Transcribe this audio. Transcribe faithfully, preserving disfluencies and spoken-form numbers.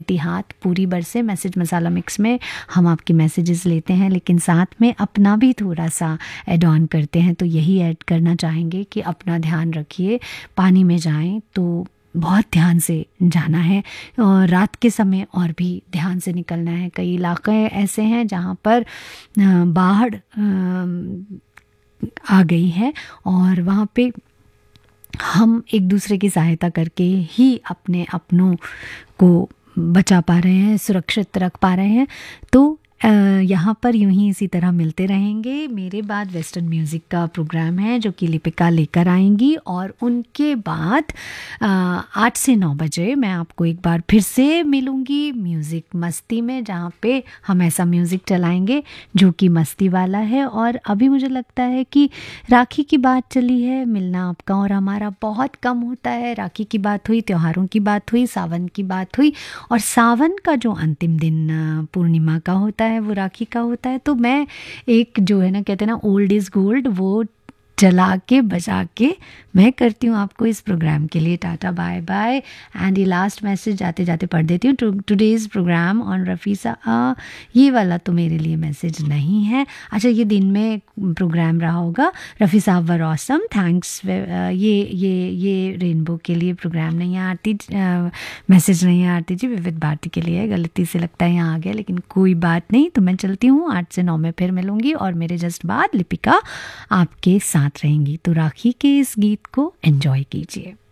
मेहनती हाथ पूरी बरसे मैसेज मसाला मिक्स में हम आपके मैसेजेस लेते हैं, लेकिन साथ में अपना भी थोड़ा सा ऐड ऑन करते हैं। तो यही ऐड करना चाहेंगे कि अपना ध्यान रखिए, पानी में जाएं तो बहुत ध्यान से जाना है, और रात के समय और भी ध्यान से निकलना है। कई इलाके ऐसे हैं जहाँ पर बाढ़ आ गई है और वहाँ पे हम एक दूसरे की सहायता करके ही अपने अपनों को बचा पा रहे हैं, सुरक्षित रख पा रहे हैं। तो यहाँ पर यूं ही इसी तरह मिलते रहेंगे। मेरे बाद वेस्टर्न म्यूज़िक का प्रोग्राम है जो कि लिपिका लेकर आएंगी, और उनके बाद आठ से नौ बजे मैं आपको एक बार फिर से मिलूँगी म्यूज़िक मस्ती में, जहाँ पे हम ऐसा म्यूज़िक चलाएंगे जो कि मस्ती वाला है। और अभी मुझे लगता है कि राखी की बात चली है, मिलना आपका और हमारा बहुत कम होता है। राखी की बात हुई, त्योहारों की बात हुई, सावन की बात हुई, और सावन का जो अंतिम दिन पूर्णिमा का होता है वो राखी का होता है। तो मैं एक जो है ना, कहते हैं ना ओल्ड इज़ गोल्ड, वो चला के बजा के मैं करती हूँ आपको इस प्रोग्राम के लिए टाटा बाय बाय। एंड ये लास्ट मैसेज जाते जाते पढ़ देती हूँ। टुडेज़ प्रोग्राम ऑन रफ़ीसा, आ, ये वाला तो मेरे लिए मैसेज नहीं है। अच्छा, ये दिन में प्रोग्राम रहा होगा। रफ़ी साहब वर ऑसम, थैंक्स। ये ये ये रेनबो के लिए प्रोग्राम नहीं है आरती, मैसेज नहीं है आरती जी, विविध भारती के लिए गलती से लगता है यहाँ आ गया, लेकिन कोई बात नहीं। तो मैं चलती हूँ, आठ से नौ में फिर मिलूँगी, और मेरे जस्ट बाद लिपिका आपके साथ रहेंगी। तो राखी के इस गीत को एंजॉय कीजिए।